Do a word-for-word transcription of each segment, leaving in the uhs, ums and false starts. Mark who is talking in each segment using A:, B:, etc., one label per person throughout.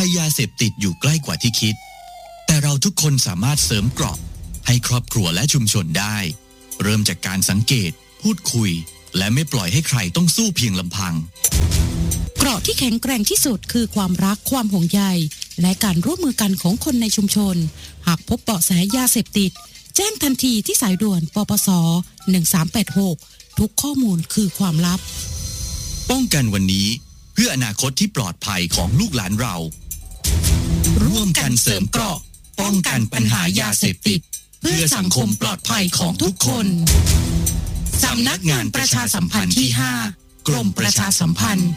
A: ภัยยาเสพติดอยู่ใกล้กว่าที่คิดแต่เราทุกคนสามารถเสริมเกราะให้ครอบครัวและชุมชนได้เริ่มจากการสังเกตพูดคุยและไม่ปล่อยให้ใครต้องสู้เพียงลำพัง
B: เกราะที่แข็งแกร่งที่สุดคือความรักความห่วงใยและการร่วมมือกันของคนในชุมชนหากพบเบาะแสยาเสพติดแจ้งทันทีที่สายด่วนปปสหนึ่งสามแปดหกทุกข้อมูลคือความลับ
A: ป้องกันวันนี้เพื่ออนาคตที่ปลอดภัยของลูกหลานเราร่วมกันเสริมเกราะป้องกันปัญหายาเสพติดเพื่อสังคมปลอดภัยของทุกคนสำนักงานประชาสัมพันธ์ที่ห้ากรมประชาสัมพันธ์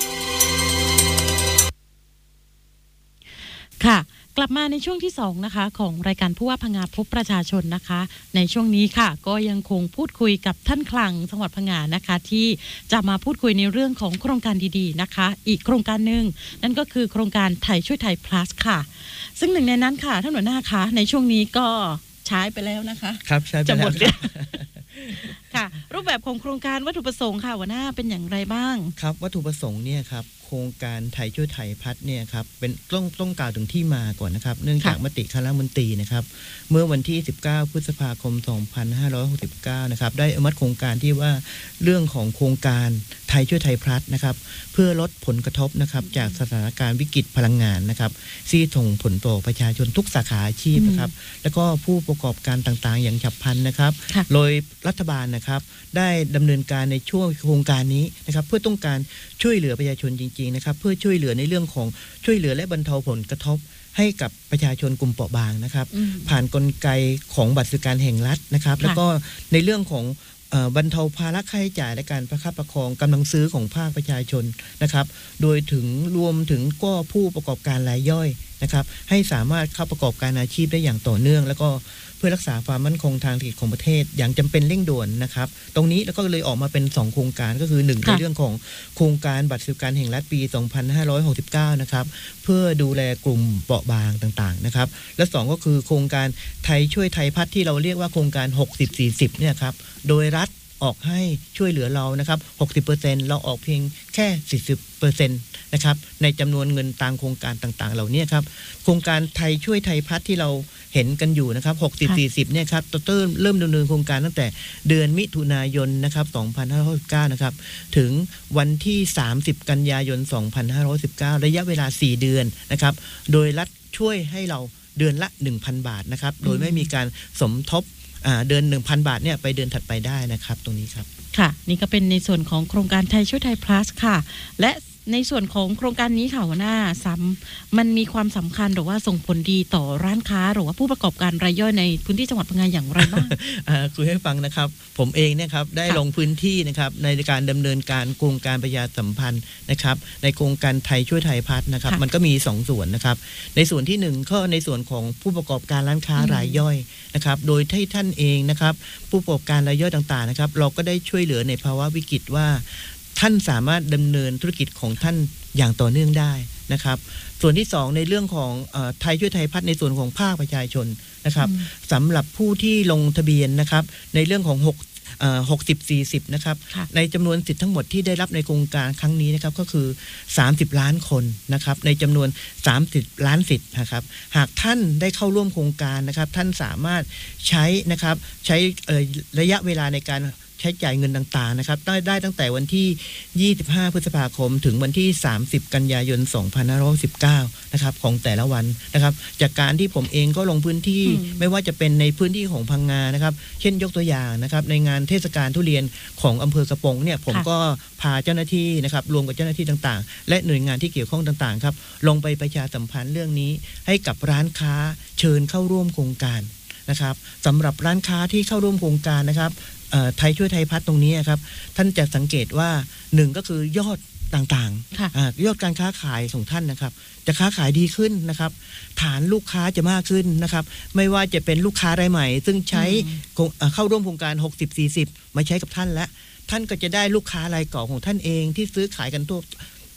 C: ค่ะกลับมาในช่วงที่สองนะคะของรายการผู้ว่าพังงาพบประชาชนนะคะในช่วงนี้ค่ะก็ยังคงพูดคุยกับท่านคลังจังหวัดพังงานะคะที่จะมาพูดคุยในเรื่องของโครงการดีๆนะคะอีกโครงการหนึ่งนั่นก็คือโครงการไทยช่วยไทย plus ค่ะซึ่งหนึ่งในนั้นค่ะท่านหัวหน้าคะในช่วงนี้ก็ใช้ไปแล้วนะคะ
D: ครับใช้ไปแล้ว
C: ค่ะรูปแบบของโครงการวัตถุประสงค์ค่ะหัวหน้าเป็นอย่างไรบ้าง
D: ครับวัตถุประสงค์เนี่ยครับโครงการไทยช่วยไทยพัฒน์เนี่ยครับเป็นต้องต้องกล่าวถึงที่มาก่อนนะครับเนื่องจากมติคณะรัฐมนตรีนะครับเมื่อวันที่สิบเก้าพฤษภาคมสองพันห้าร้อยหกสิบเก้านะครับได้อนุมัติโครงการที่ว่าเรื่องของโครงการไทยช่วยไทยพัฒน์นะครับเพื่อลดผลกระทบนะครับจากสถานการณ์วิกฤตพลังงานนะครับที่ส่งผลต่อประชาชนทุกสาขาอาชีพนะครับแล้วก็ผู้ประกอบการต่างๆอย่างฉับพลันนะครับโดยรัฐบาลนะครับได้ดำเนินการในช่วงโครงการนี้นะครับเพื่อต้องการช่วยเหลือประชาชนจริงๆนะครับเพื่อช่วยเหลือในเรื่องของช่วยเหลือและบรรเทาผลกระทบให้กับประชาชนกลุ่มเปราะบางนะครับผ่านกลไกของบัตรสวัสดิการแห่งรัฐนะครับแล้วก็ในเรื่องของบรรเทาภาระค่าใช้จ่ายและการประคับประคองกำลังซื้อของภาคประชาชนนะครับโดยถึงรวมถึงก็ผู้ประกอบการรายย่อยนะครับให้สามารถเข้าประกอบการอาชีพได้อย่างต่อเนื่องแล้วก็เพื่อรักษาความมั่นคงทางเศรษฐกิจของประเทศอย่างจำเป็นเร่งด่วนนะครับตรงนี้แล้วก็เลยออกมาเป็นสองโครงการก็คือหนึ่งในเรื่องของโครงการบัตรสวัสดิการแห่งรัฐปีสองพันห้าร้อยหกสิบเก้านะครับเพื่อดูแลกลุ่มเปราะบางต่างๆนะครับและสองก็คือโครงการไทยช่วยไทยพัฒน์ที่เราเรียกว่าโครงการหกสิบ สี่สิบเนี่ยครับโดยรัฐออกให้ช่วยเหลือเรานะครับ หกสิบเปอร์เซ็นต์ เราออกเพียงแค่ สี่สิบเปอร์เซ็นต์ นะครับในจำนวนเงินตามโครงการต่างๆเหล่านี้ครับโครงการไทยช่วยไทยพัฒน์ที่เราเห็นกันอยู่นะครับหกสิบ สี่สิบเนี่ยครับเริ่มเริ่มดำเนินโครงการตั้งแต่เดือนมิถุนายนนะครับสองพันห้าร้อยหกสิบเก้านะครับถึงวันที่สามสิบกันยายนสองพันห้าร้อยสิบเก้าระยะเวลาสี่เดือนนะครับโดยรัฐช่วยให้เราเดือนละ หนึ่งพัน บาทนะครับโดยไม่มีการสมทบเดือน หนึ่งพัน บาทเนี่ยไปเดือนถัดไปได้นะครับตรงนี้ครับ
C: ค่ะนี่ก็เป็นในส่วนของโครงการไทยช่วยไทย plus ค่ะและในส่วนของโครงการนี้ค่ะหัวหน้าซ้ำมันมีความสำคัญหรือว่าส่งผลดีต่อร้านค้าหรือว่าผู้ประกอบการรายย่อยในพื้นที่จังหวัดพังงาอย่างไรบ้าง
D: คุยให้ฟังนะครับผมเองเนี่ยครับได้ลงพื้นที่นะครับในการดำเนินการโครงการประชาสัมพันธ์นะครับในโครงการไทยช่วยไทยพัฒน์นะครับมันก็มีสองส่วนนะครับในส่วนที่หนึ่งก็ในส่วนของผู้ประกอบการร้านค้ารายย่อยนะครับโดยที่ท่านเองนะครับผู้ประกอบการรายย่อยต่างๆนะครับเราก็ได้ช่วยเหลือในภาวะวิกฤตว่าท่านสามารถดำเนินธุรกิจของท่านอย่างต่อเนื่องได้นะครับส่วนที่สองในเรื่องของเอ่อไทยช่วยไทยพัฒน์ในส่วนของภาคประชาชนนะครับสำหรับผู้ที่ลงทะเบียนนะครับในเรื่องของหกเอ่อหกสิบ สี่สิบนะครับในจำนวนสิทธิ์ทั้งหมดที่ได้รับในโครงการครั้งนี้นะครับก็คือสามสิบล้านคนนะครับในจำนวนสามสิบล้านสิทธิ์นะครับหากท่านได้เข้าร่วมโครงการนะครับท่านสามารถใช้นะครับใช้เอ่อระยะเวลาในการใช้จ่ายเงินต่างๆนะครับได้ได้ตั้งแต่วันที่ยี่สิบห้าพฤษภาคมถึงวันที่สามสิบกันยายนสองพันห้าร้อยสิบเก้านะครับของแต่ละวันนะครับจากการที่ผมเองก็ลงพื้นที่ไม่ว่าจะเป็นในพื้นที่ของพังงานะครับเช่นยกตัวอย่างนะครับในงานเทศกาลทุเรียนของอำเภอกระโปรงเนี่ยผมก็พาเจ้าหน้าที่นะครับรวมกับเจ้าหน้าที่ต่างๆและหน่วยงานที่เกี่ยวข้องต่างๆครับลงไปประชาสัมพันธ์เรื่องนี้ให้กับร้านค้าเชิญเข้าร่วมโครงการนะครับสำหรับร้านค้าที่เข้าร่วมโครงการนะครับไทยช่วยไทยพัฒน์ตรงนี้ครับท่านจะสังเกตว่าหนึ่งก็คือยอดต่างๆยอดการค้าขายของท่านนะครับจะค้าขายดีขึ้นนะครับฐานลูกค้าจะมากขึ้นนะครับไม่ว่าจะเป็นลูกค้ารายใหม่ซึ่งใช้เข้าร่วมโครงการหกสิบ สี่สิบมาใช้กับท่านและท่านก็จะได้ลูกค้ารายเก่าของท่านเองที่ซื้อขายกันทั่ว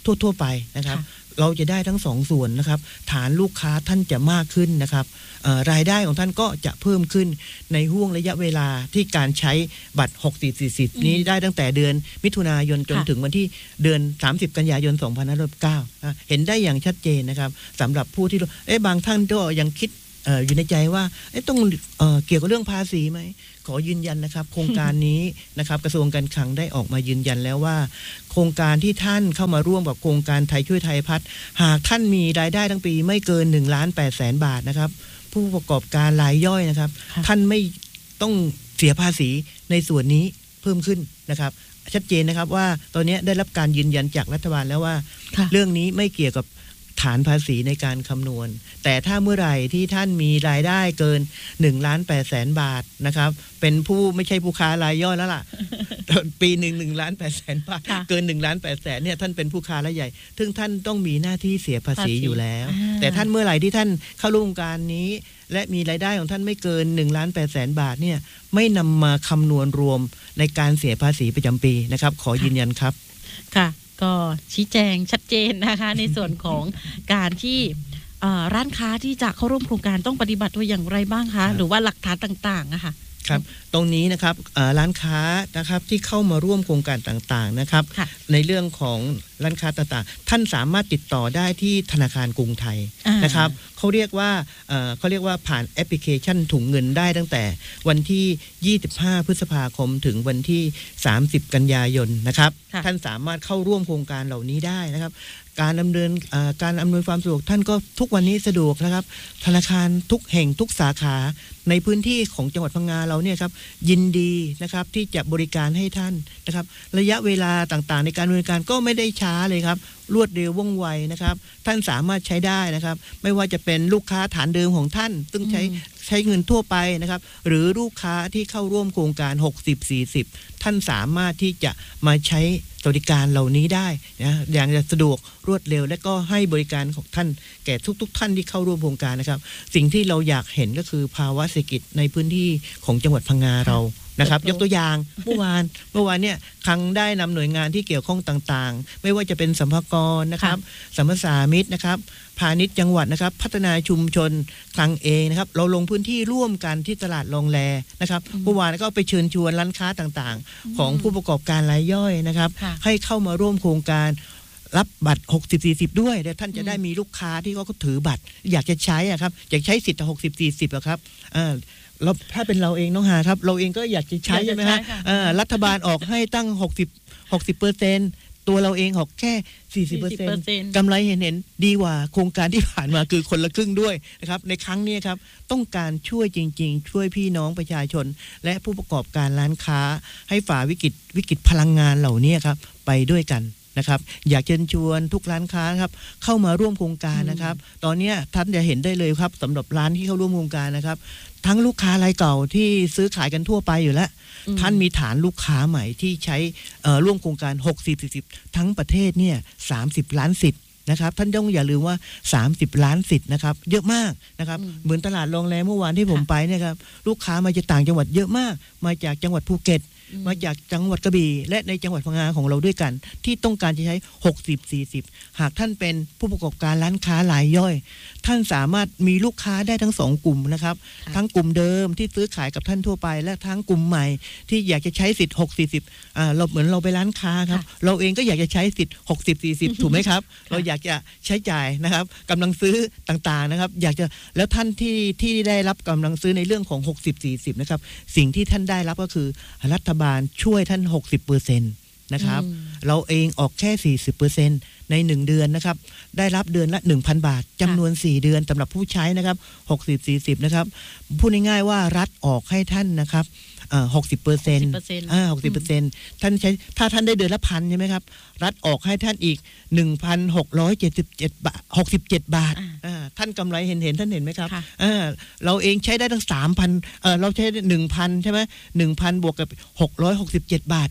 D: ทั่วๆไปนะครับเราจะได้ทั้งสองส่วนนะครับฐานลูกค้าท่านจะมากขึ้นนะครับรายได้ของท่านก็จะเพิ่มขึ้นในห่วงระยะเวลาที่การใช้บัตรหกสิบ สี่สิบนี้ได้ตั้งแต่เดือนมิถุนายนจนถึงวันที่เดือนสามสิบกันยายนสองพันห้าร้อยสิบเก้าเห็นได้อย่างชัดเจนนะครับสำหรับผู้ที่เอ๊ะบางท่านก็ยังคิดอยู่ในใจว่าต้องเอ่อเกี่ยวกับเรื่องภาษีไหมขอยืนยันนะครับโครงการนี้นะครับกระทรวงการคลังได้ออกมายืนยันแล้วว่าโครงการที่ท่านเข้ามาร่วมกับโครงการไทยช่วยไทยพัฒน์หากท่านมีรายได้ทั้งปีไม่เกินหนึ่งล้านแปดแสนบาทนะครับผู้ประกอบการรายย่อยนะครับท่านไม่ต้องเสียภาษีในส่วนนี้เพิ่มขึ้นนะครับชัดเจนนะครับว่าตอนนี้ได้รับการยืนยันจากรัฐบาลแล้วว่าเรื่องนี้ไม่เกี่ยวกับฐานภาษีในการคำนวณแต่ถ้าเมื่อไหร่ที่ท่านมีรายได้เกินหนึ่งล้านแปดแสนบาทนะครับเป็นผู้ไม่ใช่ผู้ค้ารายย่อยแล้วล่ะ ปีหนึ่งหนึ่งล้านแปดแสนบาทเกินหนึ่งล้านแปดแสนเนี่ยท่านเป็นผู้ค้ารายใหญ่ซึ่งท่านต้องมีหน้าที่เสียภาษีอยู่แล้วแต่ท่านเมื่อไหร่ที่ท่านเข้าร่วมโครงการนี้และมีรายได้ของท่านไม่เกินหนึ่งล้านแปดแสนบาทเนี่ยไม่นำมาคำนวณรวมในการเสียภาษีประจำปีนะครับขอยืนยันครับ
C: ค่ะก็ชี้แจงชัดเจนนะคะในส่วนของการที่ร้านค้าที่จะเข้าร่วมโครงการต้องปฏิบัติตัวอย่างไรบ้างคะหรือว่าหลักฐานต่างๆนะคะ
D: ครับตรงนี้นะครับร้านค้านะครับที่เข้ามาร่วมโครงการต่างๆนะครับในเรื่องของร้านค้าต่างๆท่านสามารถติดต่อได้ที่ธนาคารกรุงไทยนะครับเขาเรียกว่าเขาเรียกว่าผ่านแอปพลิเคชันถุงเงินได้ตั้งแต่วันที่ยี่สิบห้าพฤษภาคมถึงวันที่สามสิบกันยายนนะครับท่านสามารถเข้าร่วมโครงการเหล่านี้ได้นะครับการดำเนินการอำนวยความสะดวกท่านก็ทุกวันนี้สะดวกนะครับธนาคารทุกแห่งทุกสาขาในพื้นที่ของจังหวัดพังงาเราเนี่ยครับยินดีนะครับที่จะบริการให้ท่านนะครับระยะเวลาต่างๆในการดำเนินการก็ไม่ได้ช้าเลยครับรวดเร็วว่องไวนะครับท่านสามารถใช้ได้นะครับไม่ว่าจะเป็นลูกค้าฐานเดิมของท่านซึ่งใช้ใช้เงินทั่วไปนะครับหรือลูกค้าที่เข้าร่วมโครงการหกสิบ สี่สิบท่านสามารถที่จะมาใช้บริการเหล่านี้ได้นะอย่างสะดวกรวดเร็วและก็ให้บริการของท่านแก่ทุกๆท่านที่เข้าร่วมโครงการนะครับสิ่งที่เราอยากเห็นก็คือภาวะเศรษฐกิจในพื้นที่ของจังหวัดพังงาเรานะครับยกตัวอย่างเมื่อวานเมื่อวานเนี่ยคลังได้นำหน่วยงานที่เกี่ยวข้องต่างๆไม่ว่าจะเป็นสัมภากรนะครับสัมปสามิตนะครับพาณิชย์จังหวัดนะครับพัฒนาชุมชนคลังเองนะครับเราลงพื้นที่ร่วมกันที่ตลาดลองแลนะครับเมื่อวานก็ไปเชิญชวนร้านค้าต่างๆของผู้ประกอบการรายย่อยนะครับให้เข้ามาร่วมโครงการรับบัตรหกสิบ สี่สิบด้วยแต่ท่านจะได้มีลูกค้าที่เขาถือบัตรอยากจะใช้อ่ะครับอยากใช้สิทธิ์หกสิบ สี่สิบอ่ะครับอ่าแล้วถ้าเป็นเราเองน้องหาครับเราเองก็อยากจะใช้ใช่ไหมฮะรัฐบาลออกให้ตั้งหกสิบ หกสิบเปอร์เซ็นต์ตัวเราเองออกแค่สี่สิบเปอร์เซ็นต์กำไรเห็นเห็นดีกว่าโครงการที่ผ่านมาคือคนละครึ่งด้วยนะครับในครั้งนี้ครับต้องการช่วยจริงๆช่วยพี่น้องประชาชนและผู้ประกอบการร้านค้าให้ฝ่าวิกฤตวิกฤตพลังงานเหล่านี้ครับไปด้วยกันนะครับอยากเชิญชวนทุกร้านค้าครับเข้ามาร่วมโครงการนะครับตอนนี้ท่านจะเห็นได้เลยครับสำหรับร้านที่เข้าร่วมโครงการนะครับทั้งลูกค้ารายเก่าที่ซื้อขายกันทั่วไปอยู่แล้วท่านมีฐานลูกค้าใหม่ที่ใช้ร่วมโครงการหกสิบ สี่สิบทั้งประเทศเนี่ยสามสิบล้านสิทธิ์นะครับท่านต้องอย่าลืมว่าสามสิบล้านสิทธิ์นะครับเยอะมากนะครับเหมือนตลาดโรงแรมเมื่อวานที่ผมไปเนี่ยครับลูกค้ามาจากต่างจังหวัดเยอะมากมาจากจังหวัดภูเก็ตมาจากจังหวัดกระบี่และในจังหวัดพังงาของเราด้วยกันที่ต้องการจะใช้หกสิบ สี่สิบหากท่านเป็นผู้ประกอบการร้านค้ารายย่อยท่านสามารถมีลูกค้าได้ทั้งสองกลุ่มนะครับทั้งกลุ่มเดิมที่ซื้อขายกับท่านทั่วไปและทั้งกลุ่มใหม่ที่อยากจะใช้สิทธิ์หกสิบ สี่สิบอ่าเราเหมือนเราไปร้านค้าครับเราเองก็อยากจะใช้สิทธิ์หกสิบ สี่สิบถูกไหมครับเราอยากจะใช้จ่ายนะครับกำลังซื้อต่างๆนะครับอยากจะแล้วท่านที่ที่ได้รับกำลังซื้อในเรื่องของหกสิบ สี่สิบนะครับสิ่งที่ท่านได้รับก็คือรัฐบาลช่วยท่าน หกสิบเปอร์เซ็นต์ นะครับเราเองออกแค่ สี่สิบเปอร์เซ็นต์ ในหนึ่งเดือนนะครับได้รับเดือนละ หนึ่งพัน บาทจำนวนสี่เดือนสำหรับผู้ใช้นะครับหกสิบ สี่สิบนะครับพูดง่ายๆว่ารัฐออกให้ท่านนะครับอ่า หกสิบเปอร์เซ็นต์ อ่า หกสิบเปอร์เซ็นต์ ท่านใช้ถ้าท่านได้เดือนละพันใช่ไหมครับรัฐออกให้ท่านอีก หนึ่งพันหกร้อยเจ็ดสิบเจ็ด บาทหกสิบเจ็ดบาทอ่าท่านกำไรเห็นเห็นท่านเห็นไหมครับอ่าเราเองใช้ได้ทั้ง สามพัน เอ่อเราใช้ หนึ่งพัน ใช่ไหม หนึ่งพัน บวกกับหกร้อยหกสิบเจ็ดบาทอีก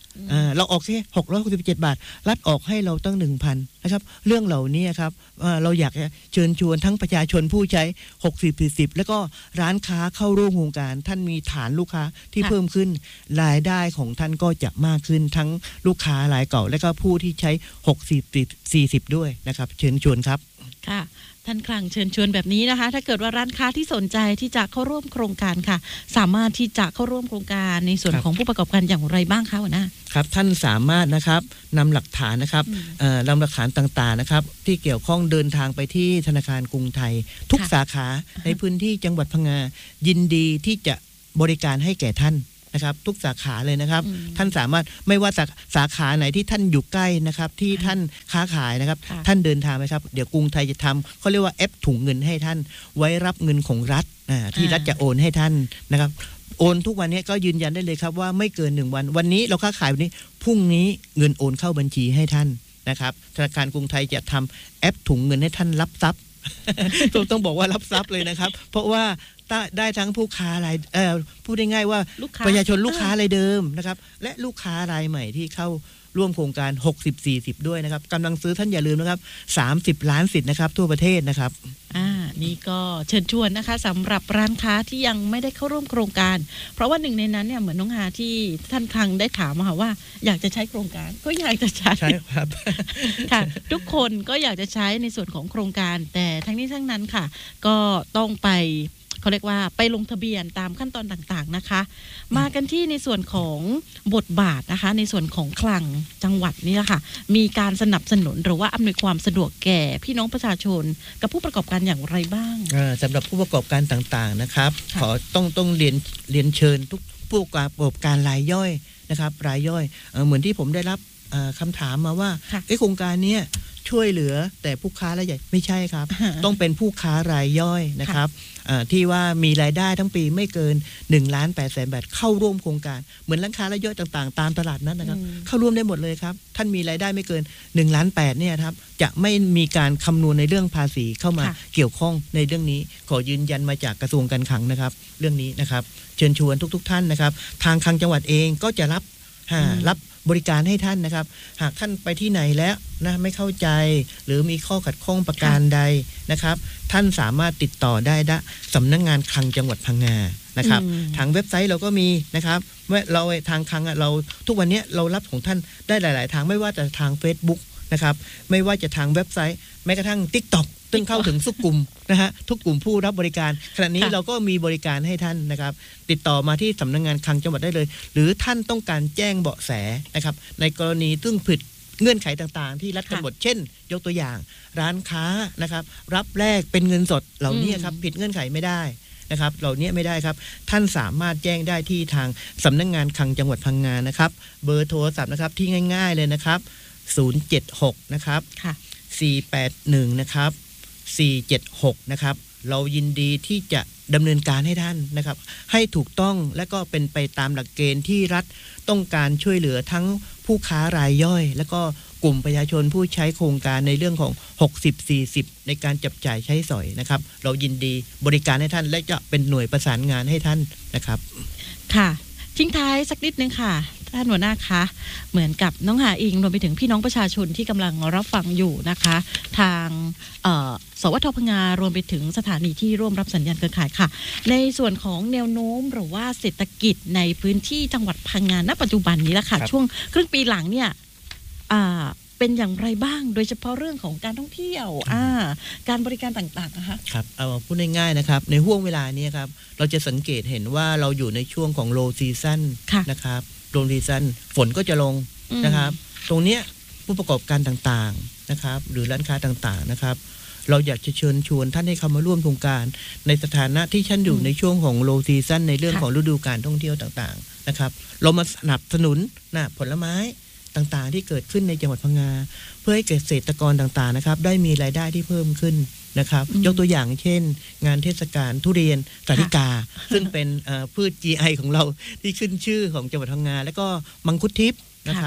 D: อ่าเราออกแค่หกร้อยหกสิบเจ็ดบาทรัฐออกให้เราตั้ง หนึ่งพัน นะครับเรื่องเหล่านี้ครับเราอยากเชิญชวนทั้งประชาชนผู้ใช้หกสิบ สี่สิบแล้วก็ร้านค้าเข้าร่วมโครงการท่านมีฐานลูกค้าที่เพิ่มขึ้นรายได้ของท่านก็จะมากขึ้นทั้งลูกค้ารายเก่าและก็ผู้ที่ใช้หกสิบ สี่สิบด้วยนะครับเชิญชวนครับ
C: ค่ะท่านคลังเชิญชวนแบบนี้นะคะถ้าเกิดว่าร้านค้าที่สนใจที่จะเข้าร่วมโครงการค่ะสามารถที่จะเข้าร่วมโครงการในส่วนของผู้ประกอบการอย่างไรบ้างคะหัวหน้า
D: ครับท่านสามารถนะครับนำหลักฐานนะครับนำหลักฐานต่างๆนะครับที่เกี่ยวข้องเดินทางไปที่ธนาคารกรุงไทยทุกสาขาในพื้นที่จังหวัดพังงายินดีที่จะบริการให้แก่ท่านนะครับทุกสาขาเลยนะครับท่านสามารถไม่ว่าสาสาขาไหนที่ท่านอยู่ใกล้นะครับที่ท่านค้าขายนะครับท่านเดินทางไปครับเดี๋ยวกรุงไทยจะทำเขาเรียกว่าแอปถุงเงินให้ท่านไว้รับเงินของรัฐที่รัฐจะโอนให้ท่านนะครับโอนทุกวันนี้ก็ยืนยันได้เลยครับว่าไม่เกินหนึ่งวันวันนี้เราค้าขายวันนี้พรุ่งนี้เงินโอนเข้าบัญชีให้ท่านนะครับธนาคารกรุงไทยจะทำแอปถุงเงินให้ท่านรับทรัพย์ต้องบอกว่ารับทรัพย์เลยนะครับเพราะว่าได้ทั้งผู้ค้ารายเอ่อพูดได้ง่ายว่าประชาชนลูกค้ารายเดิมนะครับและลูกค้ารายใหม่ที่เข้าร่วมโครงการหกสิบ สี่สิบด้วยนะครับกำลังซื้อท่านอย่าลืมนะครับสามสิบล้านสิทธิ์นะครับทั่วประเทศนะครับ
C: อ่านี่ก็เชิญชวนนะคะสำหรับร้านค้าที่ยังไม่ได้เข้าร่วมโครงการเพราะว่าหนึ่งในนั้นเนี่ยเหมือนน้องหาที่ท่านคลังได้ถามมาค่ะว่าอยากจะใช้โครงการก็อยากจะใช้
D: ใช่ครับ
C: ค่ะทุกคนก็อยากจะใช้ในส่วนของโครงการแต่ทั้งนี้ทั้งนั้นค่ะก็ต้องไปเขาเรียกว่าไปลงทะเบียนตามขั้นตอนต่างๆนะคะมากันที่ในส่วนของบทบาทนะคะในส่วนของคลังจังหวัดนี่แหละค่ะมีการสนับสนุนหรือว่าอำนวยความสะดวกแก่พี่น้องประชาชนกับผู้ประกอบการอย่างไรบ้าง
D: สำหรับผู้ประกอบการต่างๆนะครับขอต้องต้องเรียนเรียนเชิญทุกผู้ประกอบการรายย่อยนะครับรายย่อยเหมือนที่ผมได้รับคำถามมาว่าโครงการนี้ช่วยเหลือแต่ผู้ค้ารายใหญ่ไม่ใช่ครับต้องเป็นผู้ค้ารายย่อยนะครับที่ว่ามีรายได้ทั้งปีไม่เกินหนึ่งล้านแปดแสนบาทเข้าร่วมโครงการเหมือนร้านค้ารายย่อยต่างๆตามตลาดนั้นนะครับเข้าร่วมได้หมดเลยครับท่านมีรายได้ไม่เกินหนึ่งล้านแปดเนี่ยครับจะไม่มีการคำนวณในเรื่องภาษีเข้ามาเกี่ยวข้องในเรื่องนี้ขอยืนยันมาจากกระทรวงการคลังนะครับเรื่องนี้นะครับเชิญชวนทุกๆท่านนะครับทางคลังจังหวัดเองก็จะรับรับบริการให้ท่านนะครับหากท่านไปที่ไหนแล้วนะไม่เข้าใจหรือมีข้อขัดข้องประการใดนะครับท่านสามารถติดต่อได้ณสำนักงานคลังจังหวัดพังงานะครับทางเว็บไซต์เราก็มีนะครับเมื่อเราทางคลังเราทุกวันนี้เรารับของท่านได้หลายๆทางไม่ว่าจะทาง Facebook นะครับไม่ว่าจะทางเว็บไซต์แม้กระทั่ง TikTok ซึ่งเข้าถึงทุกกลุ่มนะฮะทุกกลุ่มผู้รับบริการขณะนี้เราก็มีบริการให้ท่านนะครับติดต่อมาที่สำนักงานคลังจังหวัดได้เลยหรือท่านต้องการแจ้งเบาะแสนะครับในกรณีซึ่งผิดเงื่อนไขต่างๆที่รัฐกำหนดเช่นยกตัวอย่างร้านค้านะครับรับแลกเป็นเงินสดเหล่านี้ครับผิดเงื่อนไขไม่ได้นะครับเหล่านี้ไม่ได้ครับท่านสามารถแจ้งได้ที่ทางสำนักงานคลังจังหวัดพังงานะครับเบอร์โทรศัพท์นะครับที่ง่ายๆเลยนะครับศูนย์ เจ็ด หกนะครับสี่ แปด หนึ่งนะครับสี่ เจ็ด หกนะครับเรายินดีที่จะดำเนินการให้ท่านนะครับให้ถูกต้องและก็เป็นไปตามหลักเกณฑ์ที่รัฐต้องการช่วยเหลือทั้งผู้ค้ารายย่อยและก็กลุ่มประชาชนผู้ใช้โครงการในเรื่องของหกสิบ สี่สิบในการจับจ่ายใช้สอยนะครับเรายินดีบริการให้ท่านและจะเป็นหน่วยประสานงานให้ท่านนะครับ
C: ค่ะทิ้งท้ายสักนิดนึงค่ะท่านหัวหน้าคะเหมือนกับน้องหาอิงรวมไปถึงพี่น้องประชาชนที่กำลังรับฟังอยู่นะคะทางสวทพังงารวมไปถึงสถานีที่ร่วมรับสัญญาณเครือข่ายค่ะในส่วนของแนวโน้มหรือว่าเศรษฐกิจในพื้นที่จังหวัดพังงาณปัจจุบันนี้ละค่ะช่วงครึ่งปีหลังเนี่ยเป็นอย่างไรบ้างโดยเฉพาะเรื่องของการท่องเที่ยวการบริการต่างๆนะคะ
D: ครับเอาพูดง่ายๆนะครับในห่วงเวลานี้ครับเราจะสังเกตเห็นว่าเราอยู่ในช่วงของ low season นะครับโรงดีซันฝนก็จะลงนะครับตรงเนี้ยผู้ประกอบการต่างๆนะครับหรือร้านค้าต่างๆนะครับเราอยากจะเชิญชวนท่านให้เข้ามาร่วมโครงการในสถานะที่ท่านอยู่ในช่วงของโลซีซั่นในเรื่องของฤดูการท่องเที่ยวต่างๆนะครับเรามาสนับสนุนนะผลไม้ต่างๆที่เกิดขึ้นในจังหวัดพังงาเพื่อให้เกษตรกรต่างๆนะครับได้มีรายได้ที่เพิ่มขึ้นนะครับยกตัวอย่างเช่นงานเทศกาลทุเรียนสาลิกาซึ่งเป็นพืช จี ไอ ของเราที่ขึ้นชื่อของจังหวัดพังงาแล้วก็มังคุดทิพย์นะครับ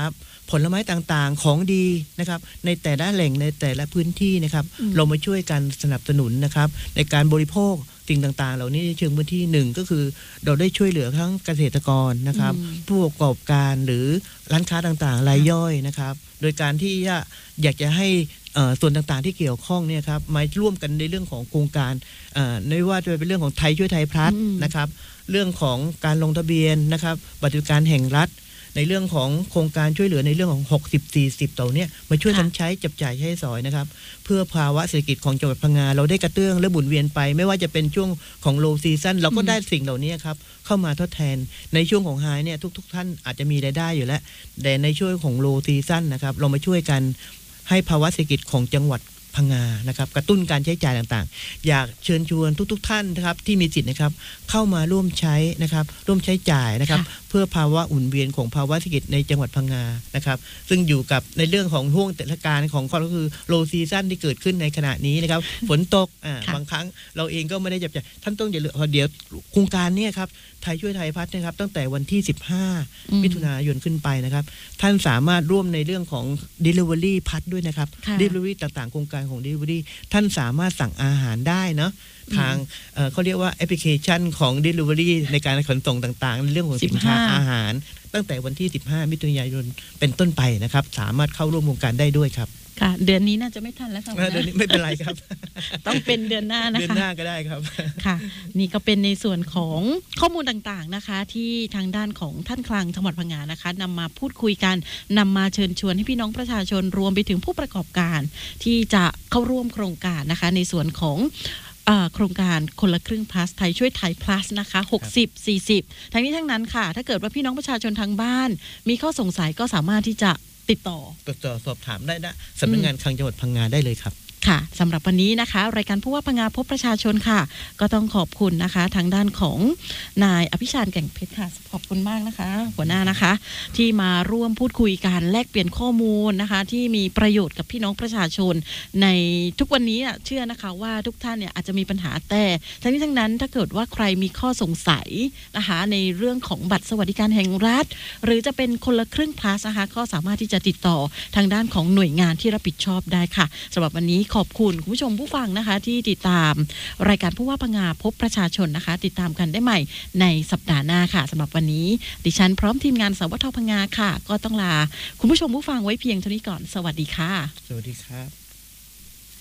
D: ผลไม้ต่างๆของดีนะครับในแต่ละแหล่งในแต่ละพื้นที่นะครับเรามาช่วยกันสนับสนุนนะครับในการบริโภคสิ่งต่างๆเหล่านี้ในเชิงพื้นที่หนึ่งก็คือเราได้ช่วยเหลือทั้งเกษตรกรนะครับผู้ประกอบการหรือร้านค้าต่างๆรายย่อยนะครับโดยการที่อยากจะให้ส่วนต่างๆที่เกี่ยวข้องเนี่ยครับมาร่วมกันในเรื่องของโครงการไม่ว่าจะเป็นเรื่องของไทยช่วยไทยพลัสนะครับเรื่องของการลงทะเบียนนะครับบัตรการแห่งรัฐในเรื่องของโครงการช่วยเหลือในเรื่องของหกสิบ สี่สิบตัวเนี้ยมาช่วยกันใช้จับจ่ายใช้สอยนะครับเพื่อภาวะเศรษฐกิจของจังหวัดพังงาเราได้กระเตื้องและบุญเวียนไปไม่ว่าจะเป็นช่วงของโลซีซั่นเราก็ได้สิ่งเหล่านี้ครับเข้ามาทดแทนในช่วงของไฮเนี่ยทุกๆท่านอาจจะมีรายได้อยู่แล้วแต่ในช่วงของโลซีซั่นนะครับเรามาช่วยกันให้ภาวะเศรษฐกิจของจังหวัดพังงานะครับกระตุ้นการใช้จ่ายต่างๆอยากเชิญชวนทุกๆท่านนะครับที่มีสิทธิ์นะครับเข้ามาร่วมใช้นะครับร่วมใช้จ่ายนะครับเพื่อภาวะอุ่นเวียนของภาวะเศรษฐกิจในจังหวัดพังงานะครับซึ่งอยู่กับในเรื่องของห่วงเทศกาลของก็คือโลซีซั่นที่เกิดขึ้นในขณะนี้นะครับฝนตกอ่าบางครั้งเราเองก็ไม่ได้จับจ่ายท่านต้องอย่าลืมเดี๋ยวโครงการนี้ครับไทยช่วยไทยพัฒน์นะครับตั้งแต่วันที่สิบห้ามิถุนายนขึ้นไปนะครับท่านสามารถร่วมในเรื่องของ Delivery พัฒน์ด้วยนะครับ Delivery ต่างๆโครงการของ Delivery ท่านสามารถสั่งอาหารได้เนาะทางเอ่อเขาเรียกว่าแอปพลิเคชันของ Delivery ในการขนส่งต่างๆในเรื่องของสินค้าอาหารตั้งแต่วันที่สิบห้ามิถุนายนเป็นต้นไปนะครับสามารถเข้าร่วมโครงการได้ด้วยครับ
C: ค่ะเดือนนี้น่าจะไม่ทันแล้วค่ะ
D: เดือนนี้ไม่เป็นไรครับ
C: ต้องเป็นเดือนหน้านะคะ
D: เดือนหน้าก็ได้ครับ
C: ค่ะนี่ก็เป็นในส่วนของข้อมูลต่างๆนะคะที่ทางด้านของท่านคลังจังหวัดพังงานะคะนำมาพูดคุยกันนำมาเชิญชวนให้พี่น้องประชาชนรวมไปถึงผู้ประกอบการที่จะเข้าร่วมโครงการนะคะในส่วนของโครงการคนละครึ่ง plus ไทยช่วยไทย plus นะคะหกสิบ สี่สิบทั้งนี้ทั้งนั้นค่ะถ้าเกิดว่าพี่น้องประชาชนทางบ้านมีข้อสงสัยก็สามารถที่จะติดต่อ
D: ติดต่อสอบถามได้นะสำนักงานคลังจังหวัดพังงาได้เลยครับ
C: ค่ะสำหรับวันนี้นะคะรายการผู้ว่าพังงาพบประชาชนค่ะก็ต้องขอบคุณนะคะทางด้านของนายอภิชาญแก่งเพชรค่ะขอบคุณมากนะคะหัวหน้านะคะที่มาร่วมพูดคุยกันแลกเปลี่ยนข้อมูลนะคะที่มีประโยชน์กับพี่น้องประชาชนในทุกวันนี้เชื่อนะคะว่าทุกท่านเนี่ยอาจจะมีปัญหาแต่ทั้งนี้ทั้งนั้นถ้าเกิดว่าใครมีข้อสงสัยนะคะในเรื่องของบัตรสวัสดิการแห่งรัฐหรือจะเป็นคนละครึ่ง plus นะคะก็สามารถที่จะติดต่อทางด้านของหน่วยงานที่รับผิดชอบได้ค่ะสำหรับวันนี้ขอบคุณคุณผู้ชมผู้ฟังนะคะที่ติดตามรายการผู้ว่าพังงาพบประชาชนนะคะติดตามกันได้ใหม่ในสัปดาห์หน้าค่ะสำหรับวันนี้ดิฉันพร้อมทีมงานสวทพังงาค่ะก็ต้องลาคุณผู้ชมผู้ฟังไว้เพียงเท่านี้ก่อนสวัสดีค่ะ
D: สวัสดีครับ